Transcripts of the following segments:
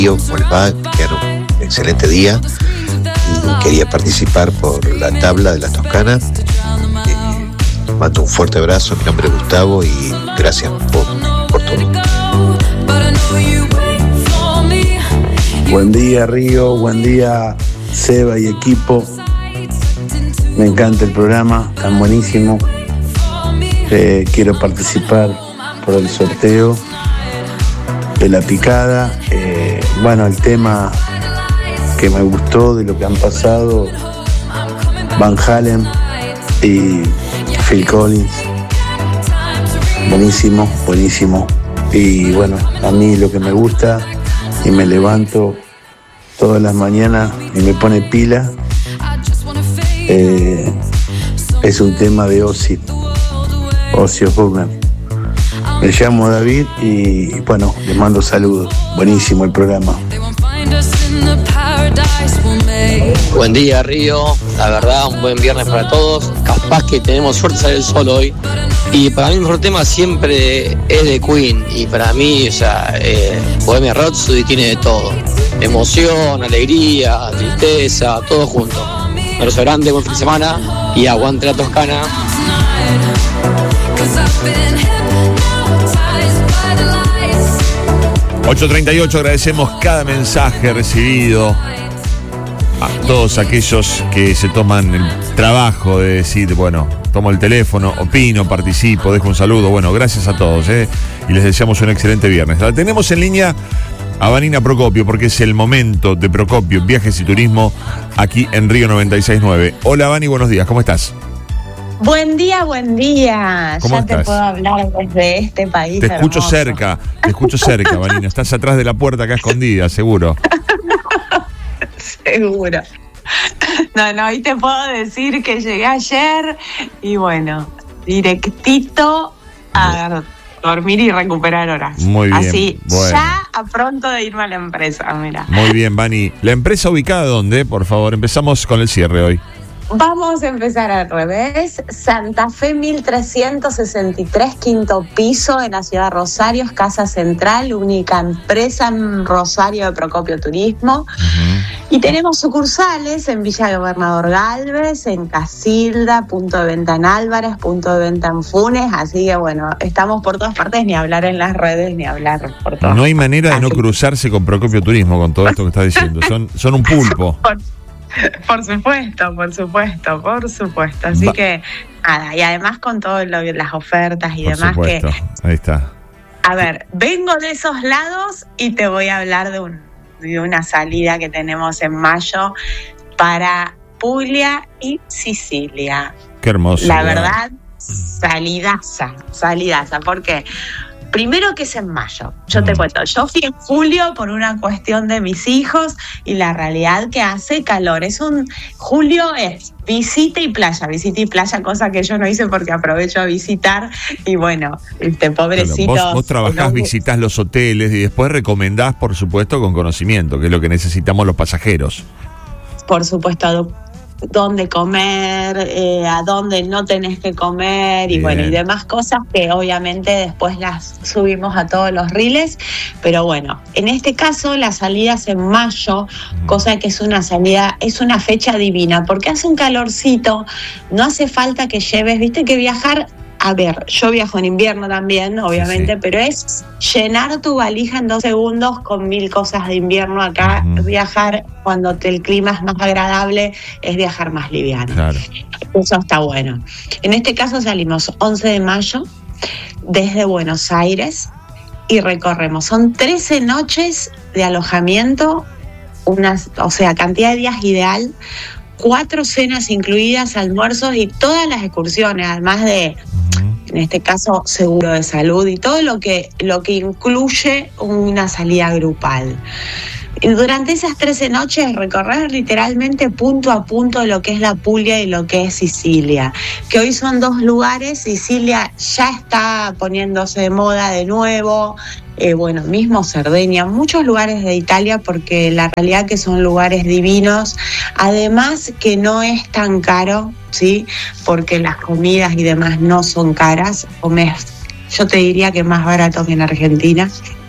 ¿Cómo les va? Que era un excelente día y quería participar por la tabla de la Toscana. Mando un fuerte abrazo, mi nombre es Gustavo y gracias por todo. Buen día Río, buen día Seba y equipo. Me encanta el programa, tan buenísimo. Quiero participar por el sorteo de la picada. Bueno, el tema que me gustó de lo que han pasado, Van Halen y Phil Collins, buenísimo, buenísimo. Y bueno, a mí lo que me gusta y me levanto todas las mañanas y me pone pila, es un tema de Ozzy Osbourne. Me llamo David y bueno, les mando saludos. Buenísimo el programa. Buen día Río, la verdad un buen viernes para todos. Capaz que tenemos suerte de salir el sol hoy. Y para mí el mejor tema siempre es de Queen. Y para mí, Bohemian Rhapsody tiene de todo. Emoción, alegría, tristeza, todo junto. Un abrazo grande, buen fin de semana y aguante la Toscana. ...8:38, agradecemos cada mensaje recibido a todos aquellos que se toman el trabajo de decir, bueno, tomo el teléfono, opino, participo, dejo un saludo. Bueno, gracias a todos, y les deseamos un excelente viernes. La tenemos en línea a Vanina Procopio, porque es el momento de Procopio, viajes y turismo, aquí en Río 96.9. Hola Vani, buenos días, ¿cómo estás? Buen día, buen día. ¿Cómo ya estás? Te puedo hablar desde este país. Te escucho hermoso. te escucho cerca, Vanina. Estás atrás de la puerta acá escondida, seguro. Seguro. No, y te puedo decir que llegué ayer y bueno, directito a dormir y recuperar horas. Muy bien. Así, bueno. ya a pronto de irme a la empresa, mira. Muy bien, Vani. ¿La empresa ubicada dónde? Por favor, empezamos con el cierre hoy. Vamos a empezar al revés. Santa Fe 1363, quinto piso, en la ciudad de Rosario, es Casa Central, única empresa en Rosario de Procopio Turismo. Y tenemos sucursales en Villa Gobernador Galvez, en Casilda, punto de venta en Álvarez, punto de venta en Funes, así que bueno, estamos por todas partes, ni hablar en las redes, ni hablar por todas. No hay manera de no cruzarse con Procopio Turismo con todo esto que estás diciendo. Son un pulpo. Por supuesto. Así que nada, y además con todas las ofertas y Por demás supuesto. que... Ahí está. A ver, vengo de esos lados y te voy a hablar de una salida que tenemos en mayo para Puglia y Sicilia. Qué hermoso. La verdad, salidaza. ¿Por qué? Primero que es en mayo, yo te cuento, yo fui en julio por una cuestión de mis hijos y la realidad que hace calor, julio es visita y playa, cosa que yo no hice porque aprovecho a visitar y bueno, pobrecito. Claro, vos trabajás, visitás los hoteles y después recomendás, por supuesto, con conocimiento, que es lo que necesitamos los pasajeros. Por supuesto, dónde comer, a dónde no tenés que comer. Bien. Y bueno, y demás cosas que obviamente después las subimos a todos los reels, pero bueno, en este caso la salida es en mayo, cosa que es una fecha divina, porque hace un calorcito, no hace falta que lleves, viste que viajar, a ver, yo viajo en invierno también, obviamente, sí. Pero es llenar tu valija en 2 segundos con 1000 cosas de invierno. Acá viajar cuando el clima es más agradable es viajar más liviano. Claro. Eso está bueno. En este caso salimos 11 de mayo desde Buenos Aires y recorremos. Son 13 noches de alojamiento, cantidad de días ideal, 4 cenas incluidas, almuerzos y todas las excursiones, además de, en este caso, seguro de salud y todo lo que incluye una salida grupal. Y durante esas 13 noches recorrer literalmente punto a punto lo que es la Puglia y lo que es Sicilia, que hoy son 2 lugares. Sicilia ya está poniéndose de moda de nuevo, mismo Cerdeña, muchos lugares de Italia, porque la realidad que son lugares divinos, además que no es tan caro, ¿sí? Porque las comidas y demás no son caras, yo te diría que más barato que en Argentina.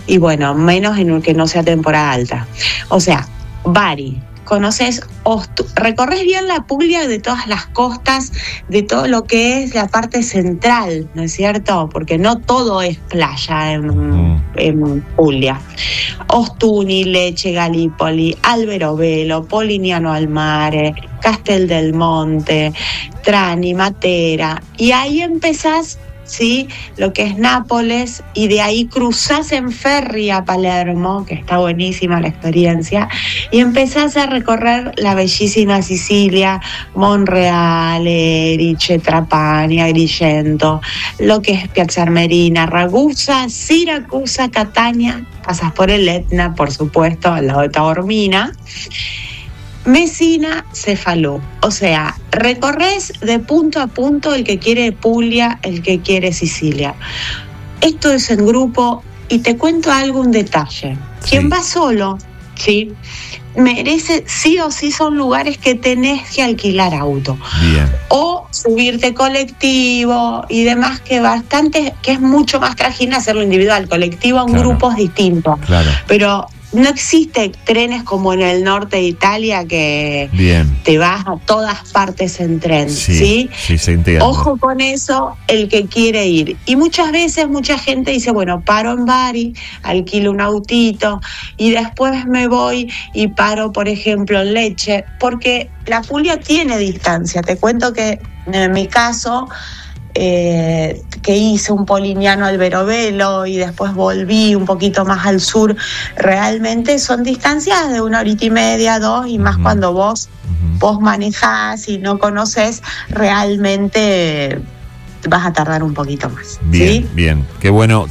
y bueno, menos en el que no sea temporada alta. O sea, Bari, conoces, recorres bien la Puglia de todas las costas, de todo lo que es la parte central, ¿no es cierto? Porque no todo es playa en Puglia. Ostuni, Lecce, Gallipoli, Alberobello, Polignano al Mare, Castel del Monte, Trani, Matera, y ahí empezás, ¿sí?, lo que es Nápoles, y de ahí cruzás en ferry a Palermo, que está buenísima la experiencia, y empezás a recorrer la bellísima Sicilia, Monreale, Erice, Trapani, Agrigento, lo que es Piazza Armerina, Ragusa, Siracusa, Catania, pasas por el Etna, por supuesto, al lado de Taormina, Messina, Cefalù. O sea, recorres de punto a punto, el que quiere Puglia, el que quiere Sicilia. Esto es en grupo, y te cuento un detalle. Quien va solo, ¿sí?, merece, sí o sí, son lugares que tenés que alquilar auto. Bien. O subirte colectivo y demás, que es mucho más trajín hacerlo individual. Colectivo en grupos distintos. Claro. Pero no existe trenes como en el norte de Italia que te vas a todas partes en tren, ¿sí? Sí, se entiende. Ojo con eso, el que quiere ir. Y muchas veces mucha gente dice, bueno, paro en Bari, alquilo un autito y después me voy y paro, por ejemplo, en Lecce, porque la Puglia tiene distancia. Te cuento que en mi caso, que hice un Polignano Alberobello y después volví un poquito más al sur, realmente son distancias de 1 horita y media, 2, y más cuando vos manejás y no conoces, realmente vas a tardar un poquito más. Bien, ¿sí? Bien, qué bueno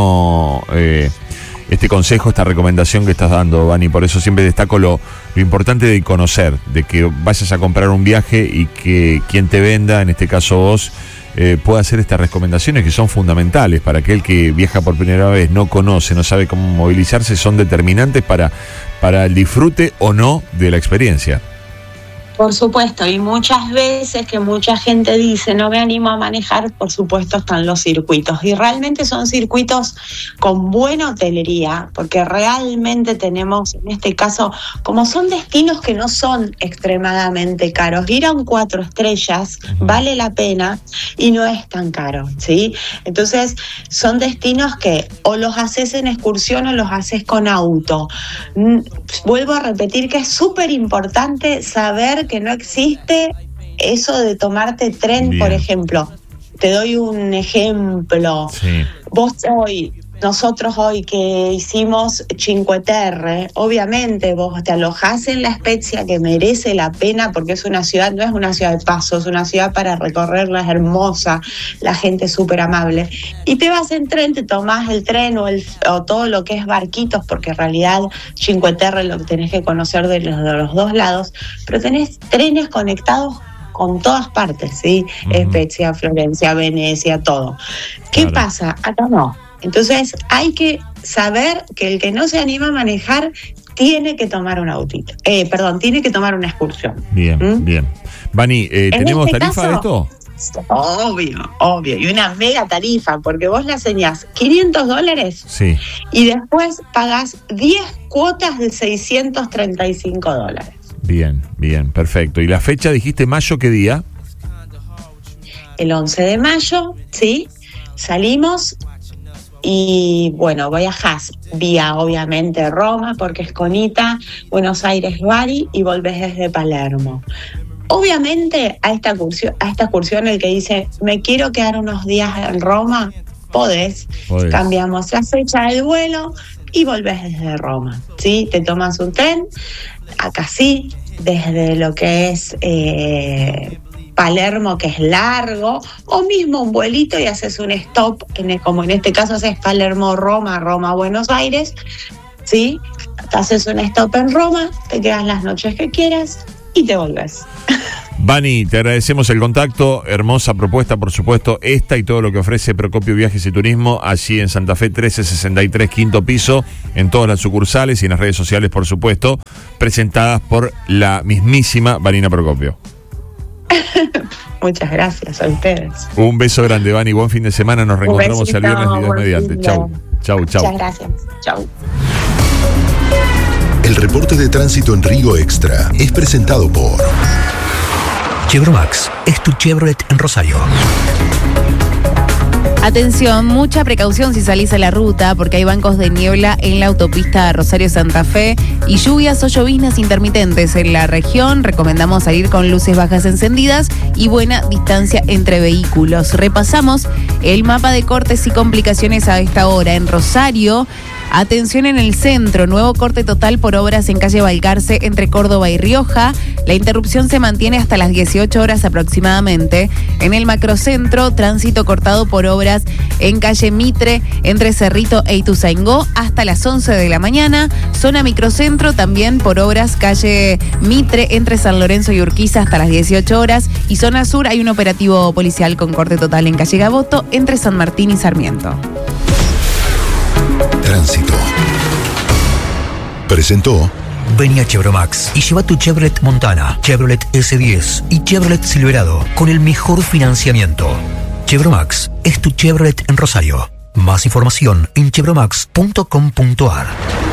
este consejo, esta recomendación que estás dando, Vani. Por eso siempre destaco lo importante de conocer, de que vayas a comprar un viaje y que quien te venda, en este caso vos, pueda hacer estas recomendaciones que son fundamentales para aquel que viaja por primera vez, no conoce, no sabe cómo movilizarse, son determinantes para el disfrute o no de la experiencia. Por supuesto, y muchas veces que mucha gente dice, no me animo a manejar, por supuesto están los circuitos, y realmente son circuitos con buena hotelería, porque realmente tenemos, en este caso, como son destinos que no son extremadamente caros, ir a un 4 estrellas vale la pena y no es tan caro, ¿sí? Entonces, son destinos que o los haces en excursión o los haces con auto. Vuelvo a repetir que es súper importante saber que no existe eso de tomarte tren. Bien. Por ejemplo. Te doy un ejemplo. Sí. Nosotros hoy que hicimos Cinque Terre, obviamente vos te alojás en La Spezia, que merece la pena porque es una ciudad, no es una ciudad de paso, es una ciudad para recorrerla, es hermosa, la gente es súper amable. Y te vas en tren, te tomás el tren o todo lo que es barquitos, porque en realidad Cinque Terre lo que tenés que conocer de los dos lados, pero tenés trenes conectados con todas partes, ¿sí? Spezia, Florencia, Venecia, todo. ¿Qué pasa? Acá no. Entonces hay que saber que el que no se anima a manejar tiene que tomar un autito. Tiene que tomar una excursión. Bien, bien. Vani, ¿tenemos tarifa de esto? Obvio. Y una mega tarifa, porque vos le enseñás $500 sí, y después pagás 10 cuotas de $635. Bien, perfecto. ¿Y la fecha dijiste mayo qué día? El 11 de mayo, ¿sí? Salimos. Y bueno, viajás vía obviamente Roma, porque es Conita, Buenos Aires, Bari, y volvés desde Palermo. Obviamente a esta excursión el que dice, me quiero quedar unos días en Roma, podés. Cambiamos la fecha del vuelo y volvés desde Roma, ¿sí? Te tomas un tren, acá sí, desde lo que es Palermo, que es largo, o mismo un vuelito y haces un stop, como en este caso haces Palermo-Roma, Roma-Buenos Aires, ¿sí? Te haces un stop en Roma, te quedas las noches que quieras y te volvés. Vani, te agradecemos el contacto, hermosa propuesta, por supuesto, esta y todo lo que ofrece Procopio Viajes y Turismo, allí en Santa Fe 1363, quinto piso, en todas las sucursales y en las redes sociales, por supuesto, presentadas por la mismísima Vanina Procopio. Muchas gracias a ustedes. Un beso grande, Vani, buen fin de semana, nos reencontramos el viernes y Dios mediante. Chau. Chau, chau. Muchas gracias. Chau. El reporte de tránsito en Río Extra es presentado por Chevromax, es tu Chevrolet en Rosario. Atención, mucha precaución si salís a la ruta porque hay bancos de niebla en la autopista Rosario-Santa Fe y lluvias o lloviznas intermitentes en la región. Recomendamos salir con luces bajas encendidas y buena distancia entre vehículos. Repasamos el mapa de cortes y complicaciones a esta hora. En Rosario, atención en el centro, nuevo corte total por obras en calle Balcarce entre Córdoba y Rioja. La interrupción se mantiene hasta las 18 horas aproximadamente. En el macrocentro, tránsito cortado por obras en calle Mitre entre Cerrito e Ituzaingó hasta las 11 de la mañana. Zona microcentro también por obras calle Mitre entre San Lorenzo y Urquiza hasta las 18 horas. Y zona sur hay un operativo policial con corte total en calle Gaboto entre San Martín y Sarmiento. Tránsito. Presentó. Vení a Chevromax y lleva tu Chevrolet Montana, Chevrolet S10 y Chevrolet Silverado con el mejor financiamiento. Chevromax es tu Chevrolet en Rosario. Más información en chevromax.com.ar.